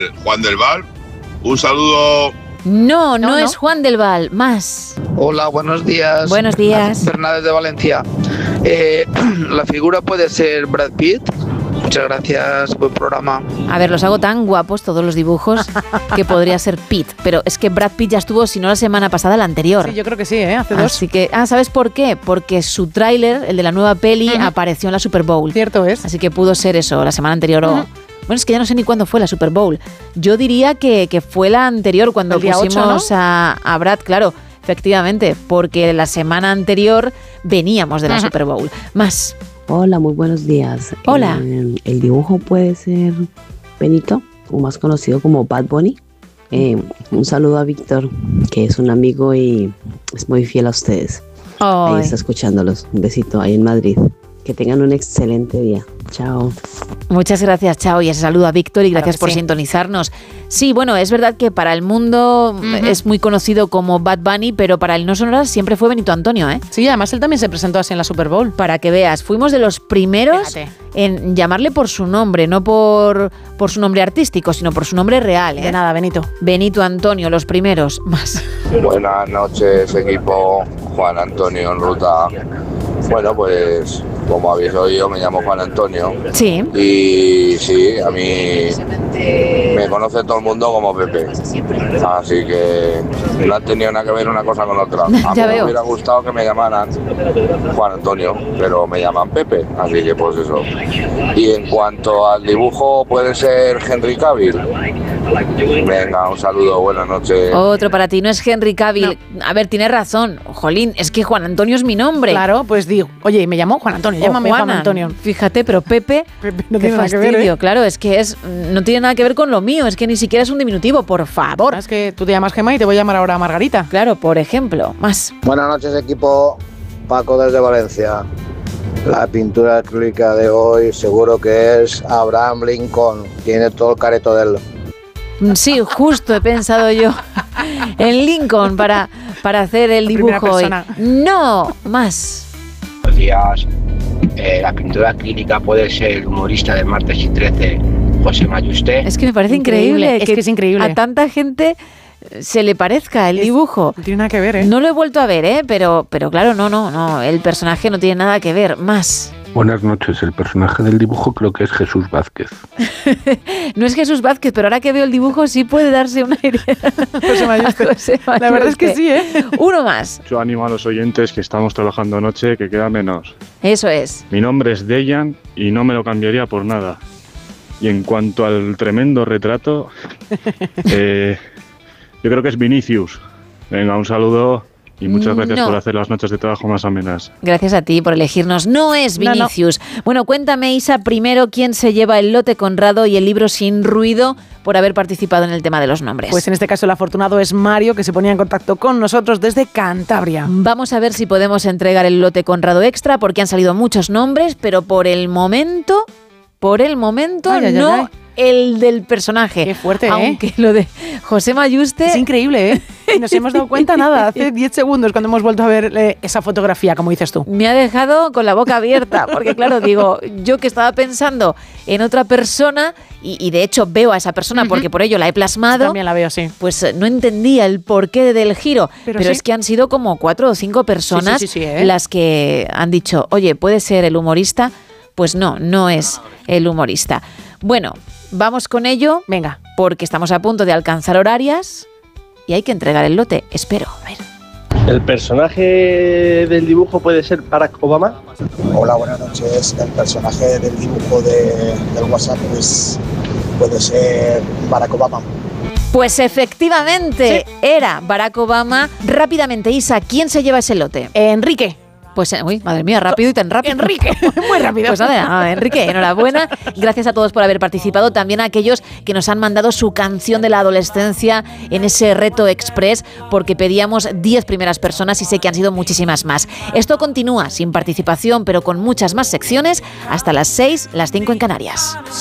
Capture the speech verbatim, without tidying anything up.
Juan del Val, un saludo. No, no, No, no. es Juan del Val, más. Hola, buenos días. Buenos días. Fernández de Valencia. Eh, la figura puede ser Brad Pitt. Muchas gracias, buen programa. A ver, los hago tan guapos todos los dibujos que podría ser Pitt, pero es que Brad Pitt ya estuvo, si no la semana pasada, la anterior. Sí, yo creo que sí, ¿eh? Hace dos. Así que, ah, ¿sabes por qué? Porque su tráiler, el de la nueva peli, Ujú. apareció en la Super Bowl. Cierto es. Así que pudo ser eso, la semana anterior o... Ujú. Bueno, es que ya no sé ni cuándo fue la Super Bowl. Yo diría que, que fue la anterior, cuando El día pusimos ocho, ¿no? a, a Brad, claro, efectivamente, porque la semana anterior veníamos de la Ujú. Super Bowl. Más. Hola, muy buenos días. Hola. Eh, el dibujo puede ser Benito, o más conocido como Bad Bunny. Eh, un saludo a Víctor, que es un amigo y es muy fiel a ustedes. Ahí Ay, está escuchándolos. Un besito ahí en Madrid. Que tengan un excelente día. Chao. muchas gracias, Chao, y ese saludo a Víctor y Claro gracias que por sí. sintonizarnos. Sí, bueno, es verdad que para el mundo Ujú. es muy conocido como Bad Bunny, pero para el no sonoras siempre fue Benito Antonio, ¿eh? Sí, además él también se presentó así en la Super Bowl. Para que veas, fuimos de los primeros Fíjate. en llamarle por su nombre, no por, por su nombre artístico, sino por su nombre real, ¿eh? De nada, Benito. Benito Antonio, los primeros, más. Buenas noches, equipo. Juan Antonio en ruta. Bueno, pues como habéis oído, me llamo Juan Antonio. Sí. Y sí, a mí me conoce todo el mundo como Pepe. Así que no ha tenido nada que ver una cosa con otra. A mí Ya me veo. hubiera gustado que me llamaran Juan Antonio, pero me llaman Pepe. Así que pues eso. Y en cuanto al dibujo, puede ser Henry Cavill. Venga, un saludo, buenas noches. Otro para ti, no es Henry Cavill. A ver, tienes razón. Jolín, es que Juan Antonio es mi nombre. Claro, pues digo, oye, me llamó Juan Antonio, O llámame Juan Juana. Antonio. Fíjate, pero Pepe, Pepe no qué tiene nada que fastidio. ver, ¿eh? Claro, es que es no tiene nada que ver con lo mío, es que ni siquiera es un diminutivo, por favor. Es que tú te llamas Gemma y te voy a llamar ahora Margarita. Claro, por ejemplo, más. Buenas noches, equipo. Paco desde Valencia. La pintura acrílica de hoy seguro que es Abraham Lincoln. Tiene todo el careto de él. Sí, justo he pensado yo en Lincoln para, para hacer el La primera dibujo hoy. persona. No, más. Buenos días. Eh, la pintura acrílica puede ser el humorista de Martes y trece, José Mayusté. Es que me parece Increíble, increíble, es que es increíble. a tanta gente se le parezca el Es- dibujo. No tiene nada que ver, ¿eh? No lo he vuelto a ver, ¿eh? Pero, pero claro, no, no, no. El personaje no tiene nada que ver. Más. Buenas noches, el personaje del dibujo creo que es Jesús Vázquez. No es Jesús Vázquez, pero ahora que veo el dibujo sí puede darse una idea. José Mayuste. José La verdad es que Mayuste. sí, ¿eh? Uno más. Yo animo a los oyentes que estamos trabajando anoche, que queda menos. Eso es. Mi nombre es Dejan y no me lo cambiaría por nada. Y en cuanto al tremendo retrato, eh, yo creo que es Vinicius. Venga, un saludo y muchas gracias No. por hacer las noches de trabajo más amenas. Gracias a ti por elegirnos. No es No, no. Vinicius. Bueno, cuéntame, Isa, primero quién se lleva el lote Conrado y el libro Sin Ruido por haber participado en el tema de los nombres. Pues en este caso el afortunado es Mario, que se ponía en contacto con nosotros desde Cantabria. Vamos a ver si podemos entregar el lote Conrado extra porque han salido muchos nombres, pero por el momento, por el momento Ay, ay, no ay, ay. el del personaje. Qué fuerte, ¿eh? Aunque lo de José Mayuste... Es increíble, ¿eh? Y nos hemos dado cuenta nada, hace diez segundos cuando hemos vuelto a ver eh, esa fotografía, como dices tú. Me ha dejado con la boca abierta, porque claro, digo, yo que estaba pensando en otra persona, y, y de hecho veo a esa persona Ujú. porque por ello la he plasmado, También la veo así. pues eh, no entendía el porqué del giro, Pero pero, sí. es que han sido como cuatro o cinco personas Sí, sí, sí, sí, ¿eh? las que han dicho, oye, ¿puede ser el humorista? Pues no, no es el humorista. Bueno, vamos con ello, Venga. porque estamos a punto de alcanzar horarias y hay que entregar el lote, espero. A ver. ¿El personaje del dibujo puede ser Barack Obama? Hola, buenas noches. El personaje del dibujo de, del WhatsApp pues, puede ser Barack Obama. Pues efectivamente, era Barack Obama. Rápidamente, Isa, ¿quién se lleva ese lote? Enrique. Pues, eh, uy, madre mía, rápido y tan rápido. Enrique, muy rápido. Pues nada, nada, Enrique, enhorabuena. Y gracias a todos por haber participado. También a aquellos que nos han mandado su canción de la adolescencia en ese reto express, porque pedíamos diez primeras personas y sé que han sido muchísimas más. Esto continúa sin participación, pero con muchas más secciones, hasta las seis, las cinco en Canarias.